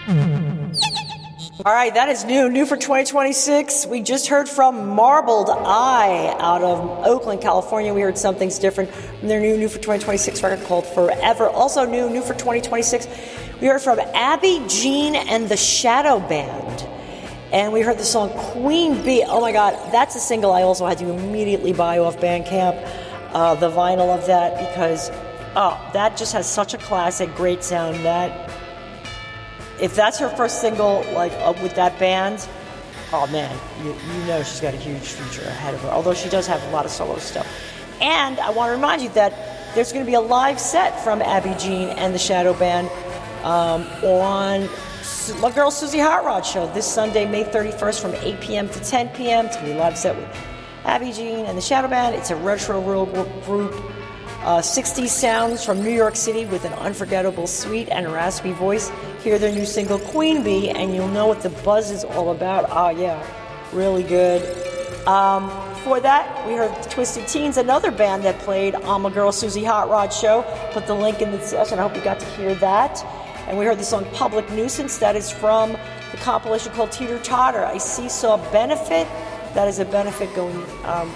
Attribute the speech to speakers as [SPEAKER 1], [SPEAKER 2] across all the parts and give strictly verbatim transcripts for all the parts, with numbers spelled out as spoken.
[SPEAKER 1] All right, that is new, new for twenty twenty-six. We just heard from Marbled Eye out of Oakland, California. We heard Something's Different from their new, new for twenty twenty-six record called Forever. Also new, new for twenty twenty-six, we heard from Abby Jean and the Shadow Band. And we heard the song Queen Bee. Oh my God, that's a single I also had to immediately buy off Bandcamp, uh, the vinyl of that, because oh, that just has such a classic, great sound. That if that's her first single, like uh, with that band, oh man, you, you know she's got a huge future ahead of her. Although she does have a lot of solo stuff. And I want to remind you that there's going to be a live set from Abby Jean and the Shadow Band um, on my girl Susie Hot Rod show this Sunday, May thirty-first, from eight p.m. to ten p.m. It's going to be a live set with Abby Jean and the Shadow Band. It's a retro real group. Uh, sixties sounds from New York City with an unforgettable sweet and raspy voice. Hear their new single Queen Bee and you'll know what the buzz is all about. Oh yeah, really good. Um, before that, we heard Twisted Teens, another band that played on my girl Susie Hot Rod show. Put the link in the session. I hope you got to hear that. And we heard the song Public Nuisance. That is from the compilation called Teeter Totter, a Seesaw Benefit. That is a benefit going um,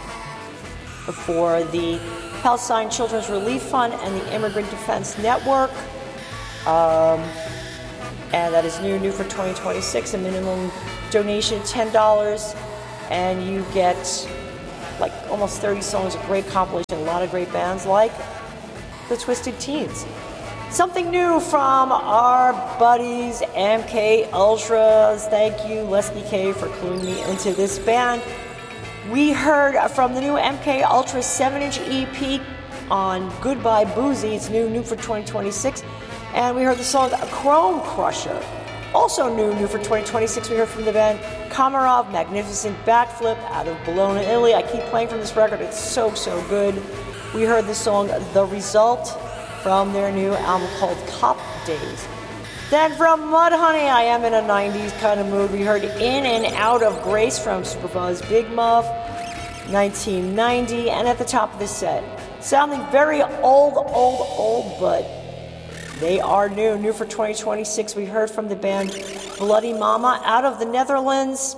[SPEAKER 1] for the Palestine Children's Relief Fund and the Immigrant Defense Network. Um, and that is new, new for twenty twenty-six. A minimum donation, ten dollars. And you get like almost thirty songs, a great compilation, a lot of great bands like the Twisted Teens. Something new from our buddies M K Ultras. Thank you, Leslie K, for cluing me into this band. We heard from the new M K Ultras seven-inch E P on Goodbye Boozy. It's new, new for twenty twenty-six. And we heard the song Chrome Crusher. Also new, new for twenty twenty-six, we heard from the band Komarov, Magnificent Backflip out of Bologna, Italy. I keep playing from this record. It's so, so good. We heard the song The Result from their new album called Cop Days. Then from Mudhoney, I am in a nineties kind of mood. We heard In and Out of Grace from Superbuzz Big Muff, nineteen ninety. And at the top of the set, sounding very old, old, old, but they are new. New for twenty twenty-six, we heard from the band Bloody Mama out of the Netherlands.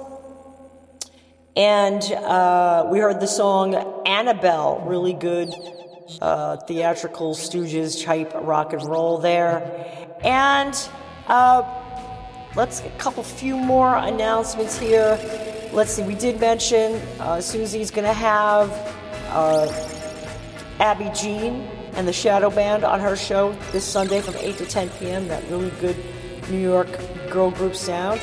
[SPEAKER 1] And uh, we heard the song Annabelle, really good uh, theatrical Stooges type rock and roll there. And uh, let's get a couple few more announcements here. Let's see, we did mention uh, Susie's going to have uh, Abby Jean and the Shadow Band on her show this Sunday from eight to ten p.m. That really good New York girl group sound.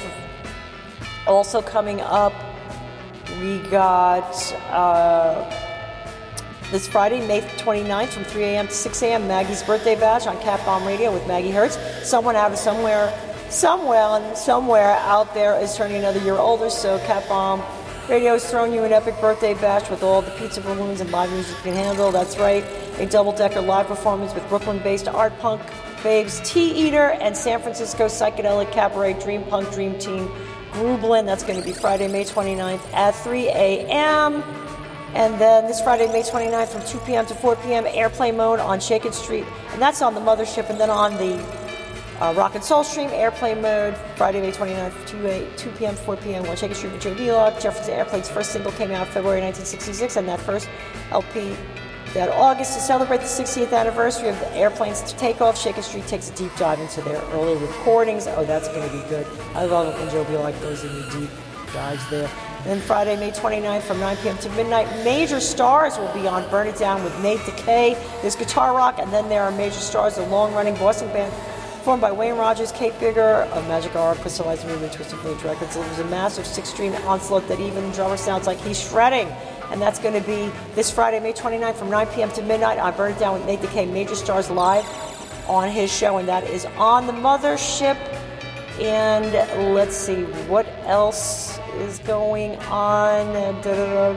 [SPEAKER 1] Also coming up, we got uh, this Friday, May twenty-ninth, from three a.m. to six a.m., Maggie's Birthday Bash on Cat Bomb Radio with Maggie Hertz. Someone out of somewhere, somewhere, somewhere out there is turning another year older, so Cat Bomb Radio is throwing you an epic birthday bash with all the pizza balloons and live music you can handle. That's right, a double-decker live performance with Brooklyn-based art punk faves Tea Eater and San Francisco psychedelic cabaret Dream Punk Dream Team Grublin. That's going to be Friday, May twenty-ninth at three a.m. And then this Friday, May twenty-ninth, from two p.m. to four p.m., Airplay Mode on Shaken Street. And that's on the Mothership. And then on the uh, Rock and Soul Stream, Airplay Mode, Friday, May twenty-ninth, from two p.m. to four p.m. on Shaken Street with Joe D-Lock. Jefferson Airplane's first single came out February nineteen sixty-six, and that first L P that August. To celebrate the sixtieth anniversary of the Airplane's takeoff, Shaken Street takes a deep dive into their early recordings. Oh, that's going to be good. I love it when Joe D-Lock goes in the deep dives there. And then Friday, May twenty-ninth, from nine p.m. to midnight, Major Stars will be on Burn It Down with Nate Decay. There's guitar rock, and then there are Major Stars, a long-running Boston band formed by Wayne Rogers, Kate Bigger of Magic Hour, Crystallized Movement, Twisted Fate Records. It was a massive six-string onslaught that even the drummer sounds like he's shredding. And that's going to be this Friday, May twenty-ninth, from nine p.m. to midnight on Burn It Down with Nate Decay, Major Stars live on his show, and that is on the Mothership. And let's see, what else is going on? Da-da-da.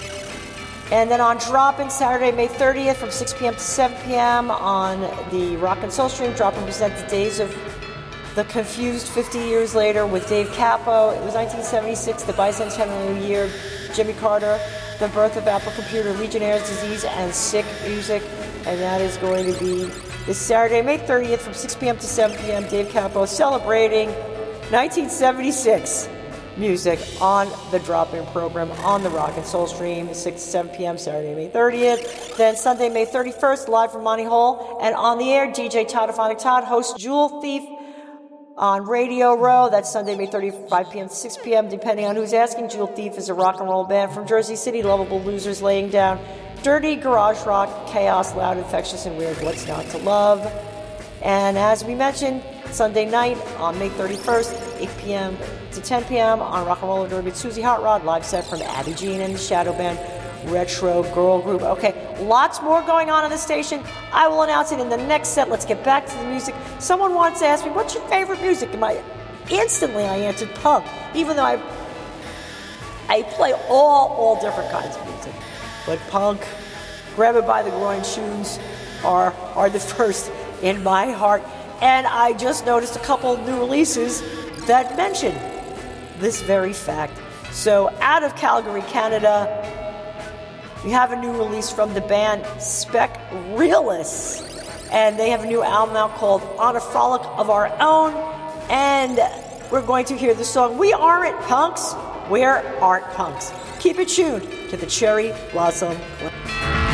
[SPEAKER 1] And then on Drop-In, Saturday, May thirtieth, from six p.m. to seven p.m. on the Rock and Soul Stream. Drop-In presents the Days of the Confused fifty years later with Dave Capo. It was nineteen seventy-six, the bicentennial year of Jimmy Carter, the birth of Apple Computer, Legionnaire's Disease, and Sick Music. And that is going to be this Saturday, May thirtieth, from six p.m. to seven p.m. Dave Capo celebrating nineteen seventy-six music on the drop-in program on the Rock and Soul stream, six to seven p.m. Saturday, May thirtieth. Then Sunday, May thirty-first, live from Monty Hall. And on the air, D J Toddophonic Todd hosts Jewel Thief on Radio Row. That's Sunday, May thirtieth, five p.m. to six p.m. depending on who's asking. Jewel Thief is a rock and roll band from Jersey City. Lovable losers laying down dirty garage rock, chaos, loud, infectious, and weird. What's not to love? And as we mentioned, Sunday night on May thirty-first, eight p.m. to ten p.m. on Rock and Roll Derby, Susie Hot Rod, live set from Abby Jean and the Shadow Band Retro Girl Group. Okay, lots more going on on the station. I will announce it in the next set. Let's get back to the music. Someone wants to ask me, what's your favorite music? And I, instantly I answered punk, even though I I play all, all different kinds of music. But punk, Grab It by the Groin shoes are, are the first in my heart. And I just noticed a couple of new releases that mention this very fact. So out of Calgary, Canada, we have a new release from the band Spec Realists. And they have a new album out called On a Frolic of Our Own. And we're going to hear the song We Aren't Punks, We're Art Punks. Keep it tuned to the Cherry Blossom Club.